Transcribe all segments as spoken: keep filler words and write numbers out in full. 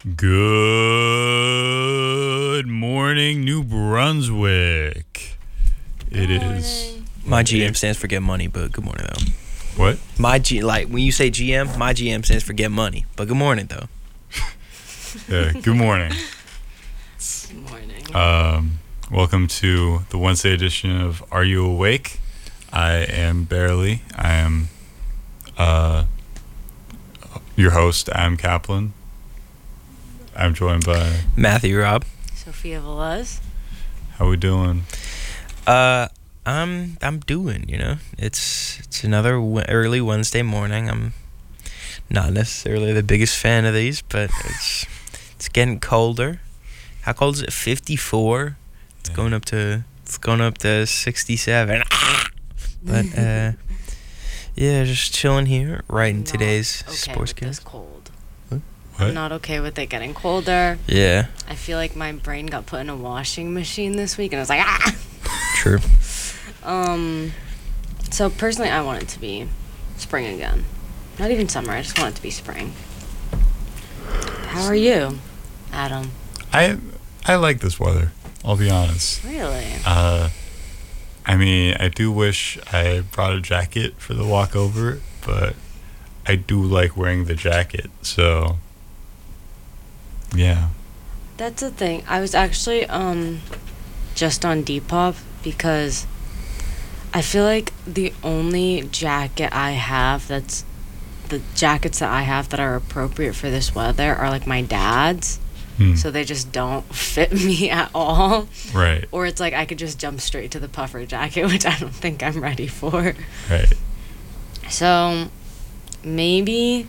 Good morning, New Brunswick. It Good is. morning. My G M stands for get money, but good morning though. What? My G like when you say G M, my G M stands for get money, but good morning though. Yeah, good morning. Good morning. Um, welcome to the Wednesday edition of Are You Awake? I am Barely. I am uh, your host, Adam Kaplan. I'm joined by. Matthew Rob. Sophia Velez. How we doing? Uh, I'm I'm doing. You know, it's it's another w- early Wednesday morning. I'm not necessarily the biggest fan of these, but it's it's getting colder. How cold is it? fifty-four. It's Yeah. going up to it's going up to sixty-seven. But uh, yeah, just chilling here, writing Not today's okay sports with game. this cold. What? I'm not okay with it getting colder. Yeah, I feel like my brain got put in a washing machine this week, and I was like, ah. true. Um. So personally, I want it to be spring again. Not even summer. I just want it to be spring. How are you, Adam? I I like this weather. I'll be honest. Really? Uh, I mean, I do wish I brought a jacket for the walk over, but I do like wearing the jacket. So, yeah. That's the thing. I was actually um just on Depop because I feel like the only jacket I have that's the jackets that I have that are appropriate for this weather are like my dad's. Hmm. So they just don't fit me at all. Right, Or it's like I could just jump straight to the puffer jacket, which I don't think I'm ready for. right. So maybe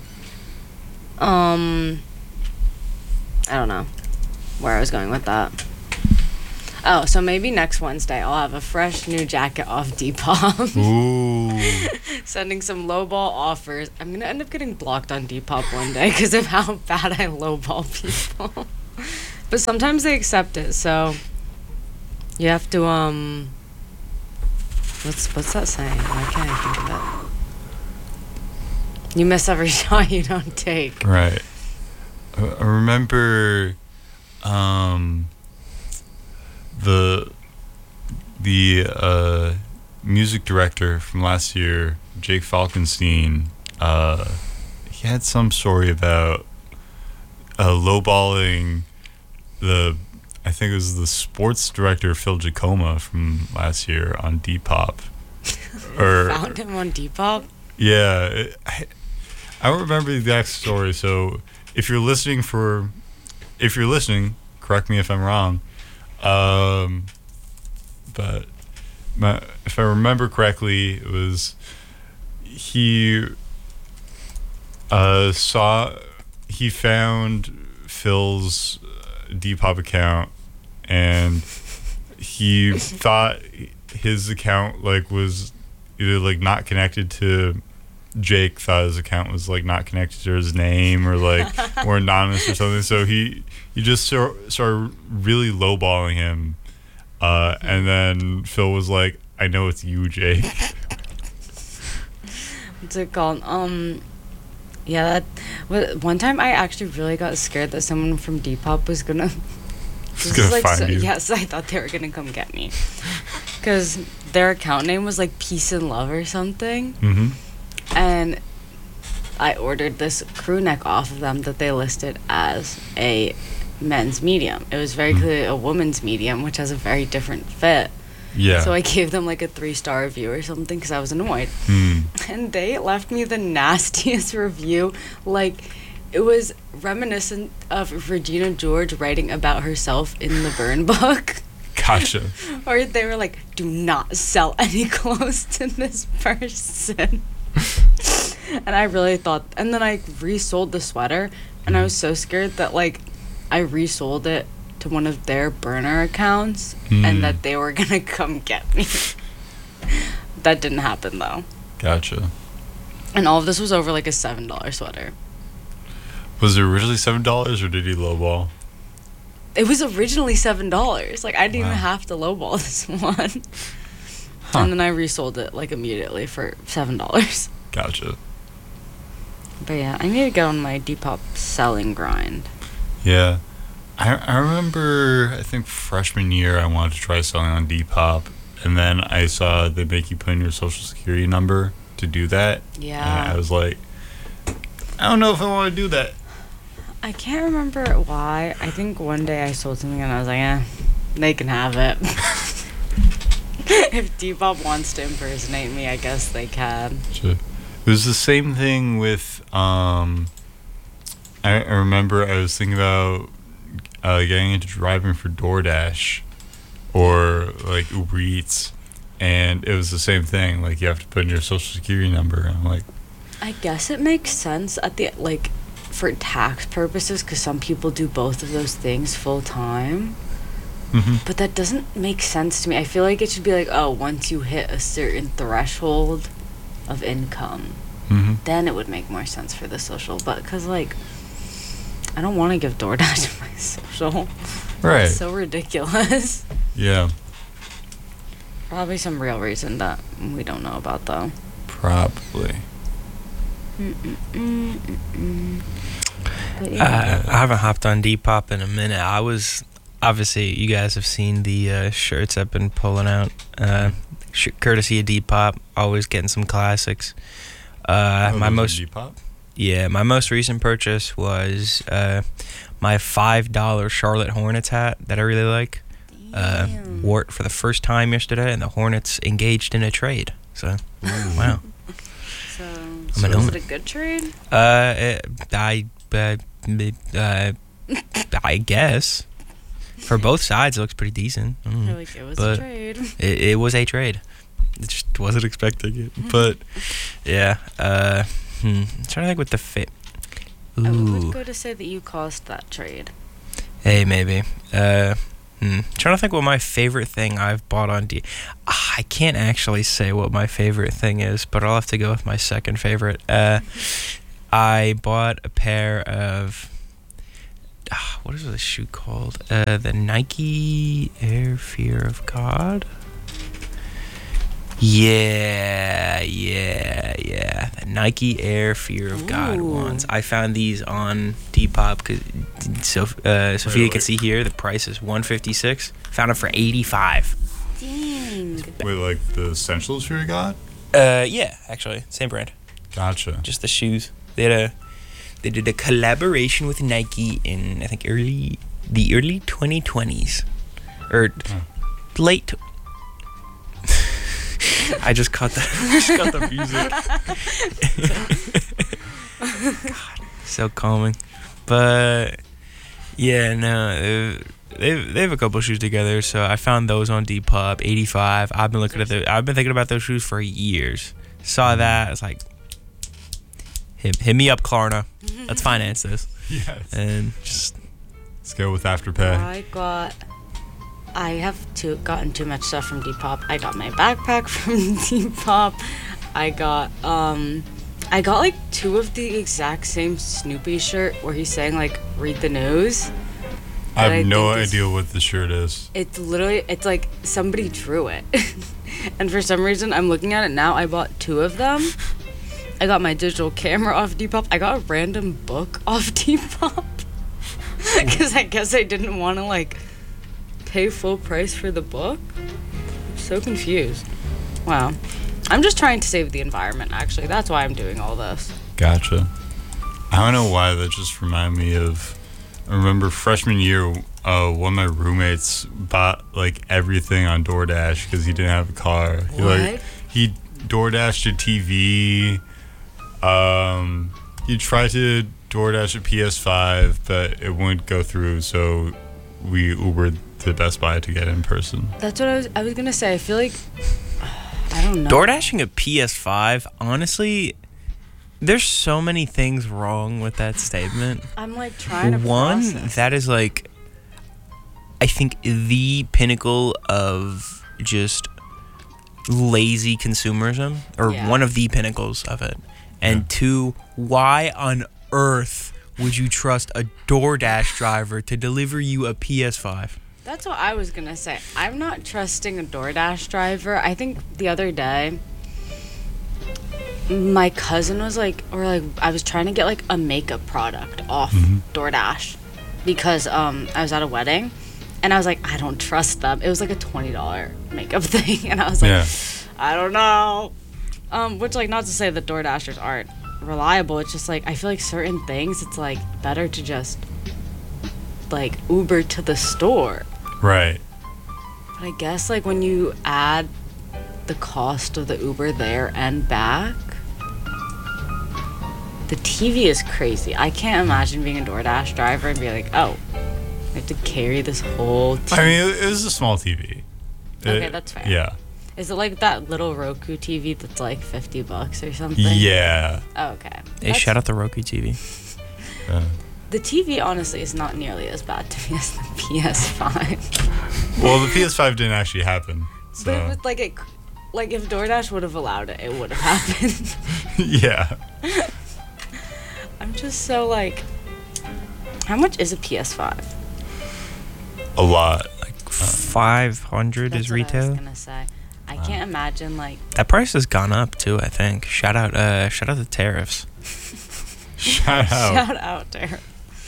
um I don't know where I was going with that. Oh, so maybe next Wednesday I'll have a fresh new jacket off Depop. Ooh. Sending some lowball offers. I'm gonna end up getting blocked on Depop one day because of how bad I lowball people. But sometimes they accept it, so you have to um what's what's that saying? Why can't I think of it? You miss every shot you don't take. Right. I I remember um, the the uh, music director from last year, Jake Falkenstein. Uh, he had some story about uh, lowballing the. I think it was the sports director Phil Giacomo from last year on Depop. Or Found him on Depop. yeah, it, I, I don't remember the exact story. So if you're listening for, if you're listening, correct me if I'm wrong. Um, but my, if I remember correctly, it was he uh, saw he found Phil's Depop account, and he thought his account like was either like not connected to Jake, thought his account was like not connected to his name or like or anonymous or something. So he he just sort started really lowballing him, uh, and then Phil was like, "I know it's you, Jake." What's it called? Um, yeah, that. wa- One time I actually really got scared that someone from Depop was gonna. Just this is gonna find so, you. Yes, I thought they were gonna come get me, because their account name was like Peace and Love or something, Mm-hmm. and I ordered this crew neck off of them that they listed as a men's medium. It was very Mm. clearly a woman's medium, which has a very different fit. Yeah. So I gave them like a three star review or something because I was annoyed. Hmm. And they left me the nastiest review. Like, it was reminiscent of Regina George writing about herself in the Burn book. Gotcha. Or they were like, do not sell any clothes to this person. And I really thought, and then I resold the sweater, and I was so scared that, like, I resold it to one of their burner accounts, Mm. and that they were gonna come get me. That didn't happen, though. Gotcha. And all of this was over, like, a seven dollar sweater. Was it originally seven dollars or did he lowball? It was originally seven dollars. Like, I didn't Wow. even have to lowball this one. Huh. And then I resold it, like, immediately for seven dollars. Gotcha. But yeah, I need to get on my Depop selling grind. Yeah. I, I remember, I think freshman year, I wanted to try selling on Depop. And then I saw they make you put in your social security number to do that. Yeah. And I was like, I don't know if I want to do that. I can't remember why. I think one day I sold something and I was like, eh, they can have it. If Depop wants to impersonate me, I guess they can. Sure. It was the same thing with, um, I, I remember I was thinking about uh, getting into driving for DoorDash or like Uber Eats, and it was the same thing. Like you have to put in your social security number. And I'm like, I guess it makes sense at the, like, for tax purposes, because some people do both of those things full time. mm-hmm. But that doesn't make sense to me. I feel like it should be like, oh, once you hit a certain threshold of income, Mm-hmm. then it would make more sense for the social. But because, like, I don't want to give DoorDash my social. Right. It's so ridiculous. Yeah. Probably some real reason that we don't know about, though. Probably. Mm-mm-mm-mm-mm. But yeah. Uh, I haven't hopped on Depop in a minute. I was obviously you guys have seen the uh, shirts I've been pulling out, uh, sh- courtesy of Depop. Always getting some classics. Uh, Oh, my those are most Depop? yeah, my most recent purchase was uh, my five dollar Charlotte Hornets hat that I really like. Uh, Damn. wore it for the first time yesterday, and the Hornets engaged in a trade. So, wow. So, an so is owner. it a good trade? Uh, it, I, uh, uh, I guess for both sides, it looks pretty decent. I Mm. feel like it was But a trade. It, it was a trade. It just wasn't expecting it. But yeah, uh, hmm. I'm trying to think what the fit. I Ooh, would go to say that you caused that trade. hey, maybe. Uh, hmm. Trying to think what my favorite thing I've bought on D. Ah, I can't actually say what my favorite thing is, but I'll have to go with my second favorite. Uh, I bought a pair of. Ah, what is this shoe called? Uh, the Nike Air Fear of God. Yeah, yeah, yeah. The Nike Air Fear of God Ooh. ones. I found these on Depop because so, uh, Sophia wait. can see here. The price is one fifty six. Found them for eighty five. Dang. Wait, like the essentials for your god? Uh, yeah, actually, same brand. Gotcha. Just the shoes. They had a they did a collaboration with Nike in I think early the early twenty twenties or Huh. late. I just caught the I just caught the music. God, so calming. But yeah, no, they they they have a couple shoes together. So I found those on Depop, eighty-five. I've been looking at the. I've been thinking about those shoes for years. Saw that. It's like, hit hit me up, Klarna. Let's finance this. Yes. And just Let's go with Afterpay. I got. I have too gotten too much stuff from Depop. I got my backpack from Depop. I got um, I got like two of the exact same Snoopy shirt where he's saying like "read the news." I But I have no think it's- idea what the shirt is. It's literally it's like somebody drew it, and for some reason I'm looking at it now. I bought two of them. I got my digital camera off Depop. I got a random book off Depop because I guess I didn't want to like pay full price for the book. I'm so confused. Wow. I'm just trying to save the environment, actually. That's why I'm doing all this. Gotcha. I don't know why that just reminded me of. I remember freshman year, uh, one of my roommates bought like everything on DoorDash because he didn't have a car. He, like, What? he DoorDashed a T V. Um, he tried to DoorDash a P S five, but it wouldn't go through. So we Ubered to Best Buy to get it in person. That's what I was I was going to say. I feel like I don't know. DoorDashing a P S five. Honestly, there's so many things wrong with that statement. I'm like trying to One, process. that is like, I think the pinnacle of just lazy consumerism, or Yeah. one of the pinnacles of it. And Yeah. two, why on earth would you trust a DoorDash driver to deliver you a P S five? That's what I was gonna say. I'm not trusting a DoorDash driver. I think the other day, my cousin was like, or like, I was trying to get like a makeup product off Mhm. DoorDash, because um I was at a wedding, and I was like, I don't trust them. It was like a twenty dollar makeup thing, and I was like, Yeah. I don't know. Um, which like not to say that DoorDashers aren't reliable. It's just like I feel like certain things, it's like better to just like Uber to the store. Right. But I guess like when you add the cost of the Uber there and back, the T V is crazy. I can't imagine being a DoorDash driver and be like, oh, I have to carry this whole T V. I mean, it, it was a small T V. Okay, It- that's fair. Yeah. Is it like that little Roku T V that's like fifty bucks or something? Yeah. Oh, okay. Hey, That's- shout out the Roku T V. Yeah. The T V honestly is not nearly as bad to me as the P S five. Well, the P S five didn't actually happen. But So it was like it, like if DoorDash would have allowed it, it would have happened. yeah. I'm just so like, how much is a P S five? A lot. Five hundred That's is what I was retail. gonna say. I can't imagine like. That price has gone up too. I think. Shout out, uh, shout out the tariffs. Shout out. Shout out there.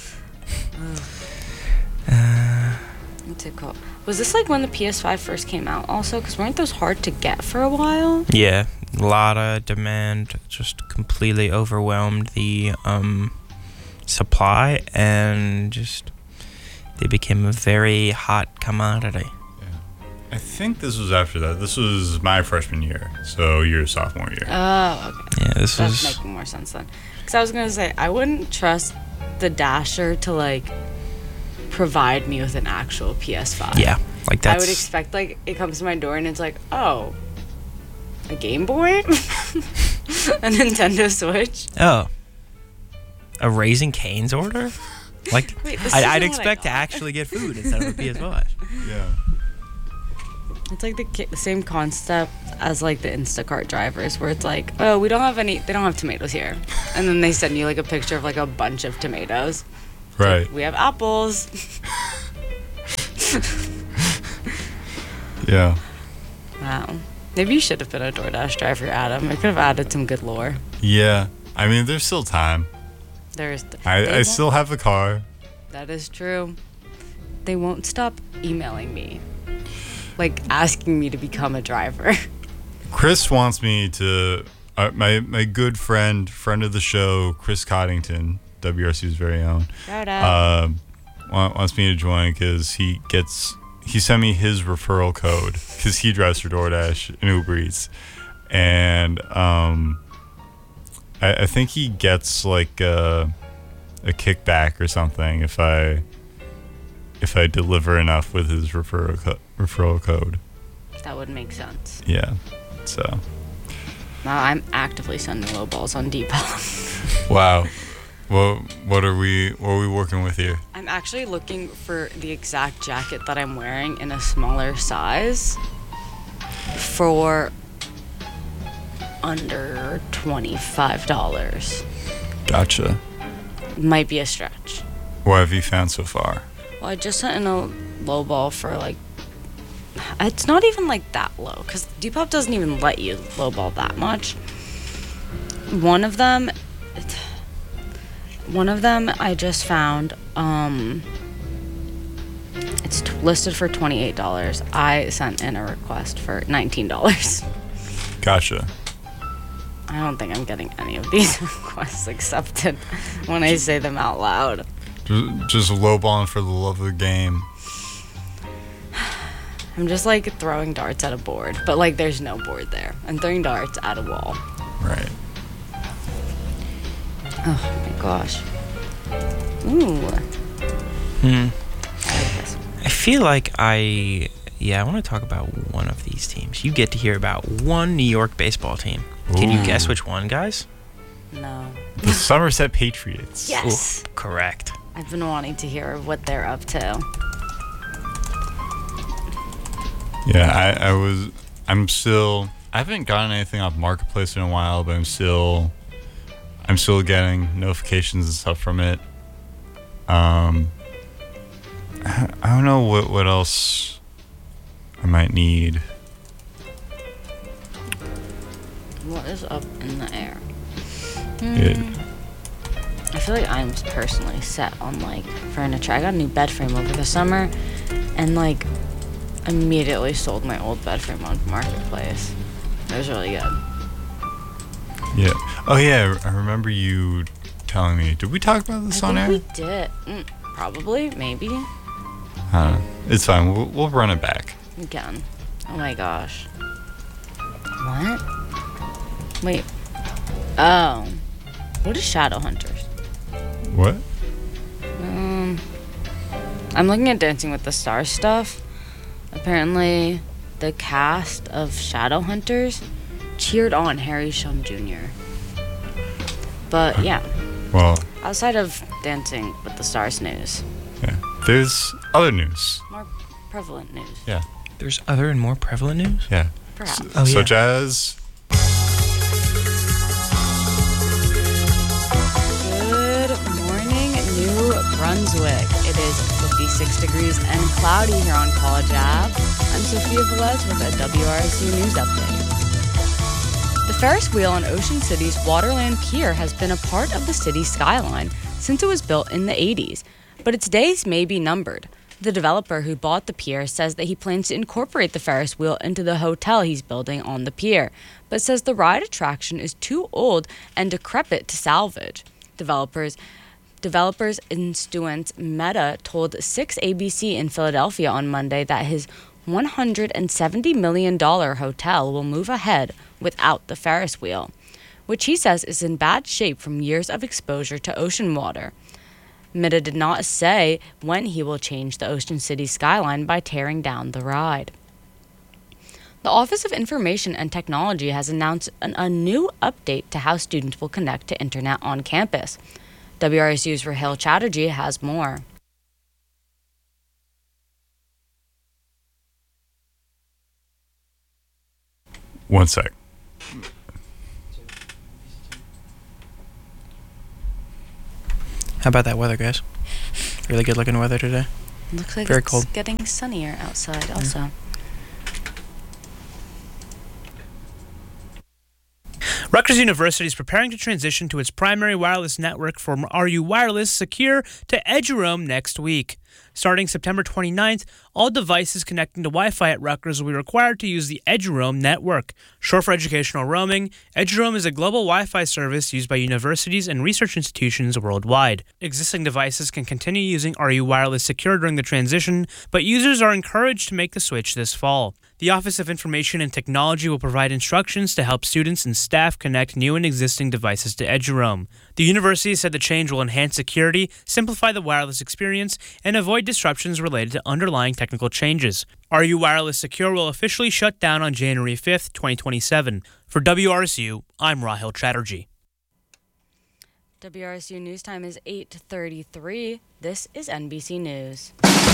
Uh, What's it called? Was this like when the P S five first came out? Also, because weren't those hard to get for a while? yeah, a lot of demand. Just completely overwhelmed the um, supply, and just they became a very hot commodity. I think this was after that. This was my freshman year, so your sophomore year. Oh, okay. Yeah, this That's was. making more sense then. Because I was gonna say I wouldn't trust the Dasher to like provide me with an actual P S five. Yeah, like I that's. would expect like it comes to my door and it's like, oh, a Game Boy, a Nintendo Switch. Oh, a Raising Cane's order? Like, Wait, this I, isn't I'd what I expect to got. actually get food instead of a P S five. Yeah. It's like the, ki- the same concept as like the Instacart drivers, where it's like, oh, we don't have any, they don't have tomatoes here, and then they send you like a picture of like a bunch of tomatoes. Right. We have apples. Yeah. Wow. Maybe you should have been a DoorDash driver, Adam. It could have added some good lore. Yeah. I mean, there's still time. There's. I, they I won't- still have a car. That is true. They won't stop emailing me, like asking me to become a driver. Chris wants me to. Uh, my my good friend, friend of the show, Chris Coddington, W R C's very own, Shout out. um, wa- wants me to join because he gets. He sent me his referral code because he drives for DoorDash and Uber Eats, and um, I, I think he gets like a, a kickback or something if I if I deliver enough with his referral co- referral code. That would make sense. Yeah, so. Now I'm actively sending low balls on Depop. Wow. Well, what are we what are we working with here? I'm actually looking for the exact jacket that I'm wearing in a smaller size for under twenty-five dollars. Gotcha. Might be a stretch. What have you found so far? Well, I just sent in a low ball for like, it's not even like that low, because Depop doesn't even let you lowball that much. One of them, it, one of them I just found, um, it's t- listed for twenty-eight dollars. I sent in a request for nineteen dollars. Gotcha. I don't think I'm getting any of these requests accepted when I say them out loud. Just, just lowballing for the love of the game. I'm just like throwing darts at a board, but like there's no board there. I'm throwing darts at a wall. Right. Oh my gosh. Ooh. Hmm. I like this. I feel like I. Yeah, I want to talk about one of these teams. You get to hear about one New York baseball team. Can you Ooh. guess which one, guys? No. The Somerset Patriots. Yes. Ooh, correct. I've been wanting to hear what they're up to. Yeah, I, I was. I'm still. I haven't gotten anything off Marketplace in a while, but I'm still. I'm still getting notifications and stuff from it. Um. I, I don't know what what else I might need. What is up in the air? It, I feel like I'm personally set on, like, furniture. I got a new bed frame over the summer, and, like, immediately sold my old bed frame on Marketplace. It was really good. Yeah. Oh, yeah. I remember you telling me. Did we talk about this I on think air? we did. Mm, probably. Maybe. I don't know. It's fine. We'll, we'll run it back. We can. Oh, my gosh. What? Wait. Oh. What is Shadowhunters? What? Um, I'm looking at Dancing with the Stars stuff. Apparently, the cast of Shadowhunters cheered on Harry Shum Junior But yeah, Well, outside of Dancing with the Stars news, yeah. There's other news. more prevalent news, Yeah. There's other and more prevalent news? Yeah. perhaps. Oh, yeah. Such as. Good morning, New Brunswick. It is fifty-six degrees and cloudy here on College Ave. I'm Sophia Velez with a W R S U News Update. The Ferris wheel on Ocean City's Waterland Pier has been a part of the city's skyline since it was built in the eighties, but its days may be numbered. The developer who bought the pier says that he plans to incorporate the Ferris wheel into the hotel he's building on the pier, but says the ride attraction is too old and decrepit to salvage. Developers Developers Instuance Meta told six A B C in Philadelphia on Monday that his one hundred seventy million dollars hotel will move ahead without the Ferris wheel, which he says is in bad shape from years of exposure to ocean water. Meta did not say when he will change the Ocean City skyline by tearing down the ride. The Office of Information and Technology has announced an, a new update to how students will connect to internet on campus. W R S U's Rahil Chatterjee has more. One sec. How about that weather, guys? Really good looking weather today. Looks like Very it's cold. getting sunnier outside also. Rutgers University is preparing to transition to its primary wireless network from R U Wireless Secure to Eduroam next week. Starting September twenty-ninth, all devices connecting to Wi-Fi at Rutgers will be required to use the Eduroam network. Short for educational roaming, Eduroam is a global Wi-Fi service used by universities and research institutions worldwide. Existing devices can continue using R U Wireless Secure during the transition, but users are encouraged to make the switch this fall. The Office of Information and Technology will provide instructions to help students and staff connect new and existing devices to Eduroam. The university said the change will enhance security, simplify the wireless experience, and avoid disruptions related to underlying technical changes. R U Wireless Secure will officially shut down on January fifth, twenty twenty-seven. For W R S U, I'm Rahil Chatterjee. W R S U News Time is eight thirty-three. This is N B C News.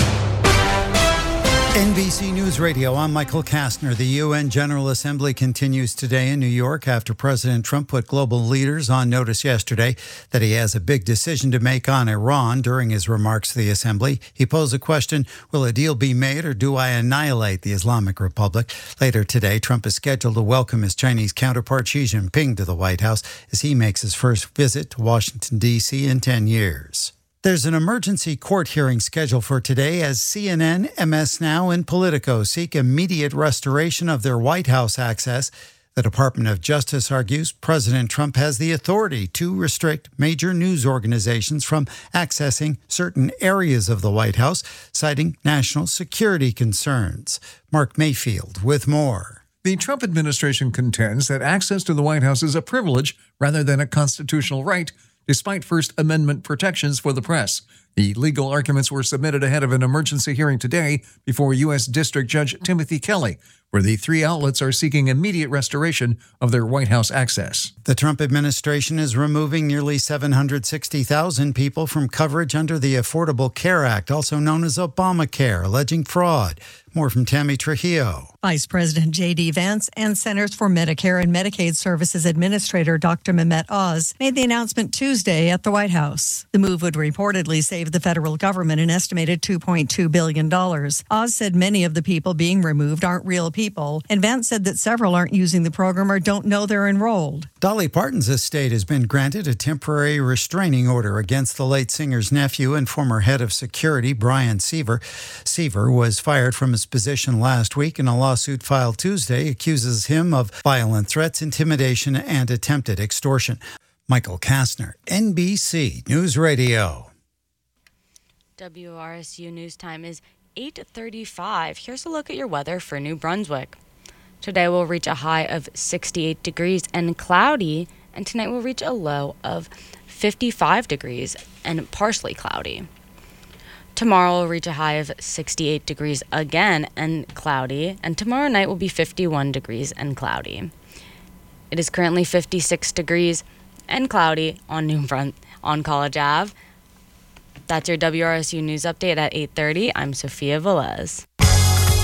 N B C News Radio, I'm Michael Kastner. The U N General Assembly continues today in New York after President Trump put global leaders on notice yesterday that he has a big decision to make on Iran. During his remarks to the Assembly, he posed a question, will a deal be made or do I annihilate the Islamic Republic? Later today, Trump is scheduled to welcome his Chinese counterpart Xi Jinping to the White House as he makes his first visit to Washington, D C in ten years. There's an emergency court hearing scheduled for today as C N N, M S Now, and Politico seek immediate restoration of their White House access. The Department of Justice argues President Trump has the authority to restrict major news organizations from accessing certain areas of the White House, citing national security concerns. Mark Mayfield with more. The Trump administration contends that access to the White House is a privilege rather than a constitutional right, despite First Amendment protections for the press. The legal arguments were submitted ahead of an emergency hearing today before U S District Judge Timothy Kelly, where the three outlets are seeking immediate restoration of their White House access. The Trump administration is removing nearly seven hundred sixty thousand people from coverage under the Affordable Care Act, also known as Obamacare, alleging fraud. More from Tammy Trujillo. Vice President J D. Vance and Centers for Medicare and Medicaid Services Administrator Doctor Mehmet Oz made the announcement Tuesday at the White House. The move would reportedly save save the federal government an estimated two point two billion dollars. Oz said many of the people being removed aren't real people, and Vance said that several aren't using the program or don't know they're enrolled. Dolly Parton's estate has been granted a temporary restraining order against the late singer's nephew and former head of security, Brian Seaver. Seaver was fired from his position last week, and a lawsuit filed Tuesday accuses him of violent threats, intimidation, and attempted extortion. Michael Kastner, N B C News Radio. W R S U News Time is eight thirty-five. Here's a look at your weather for New Brunswick. Today we'll reach a high of sixty-eight degrees and cloudy, and tonight we'll reach a low of fifty-five degrees and partially cloudy. Tomorrow we'll reach a high of sixty-eight degrees again and cloudy, and tomorrow night will be fifty-one degrees and cloudy. It is currently fifty-six degrees and cloudy on New Brun- on College Avenue. That's your W R S U News Update at eight thirty. I'm Sophia Velez.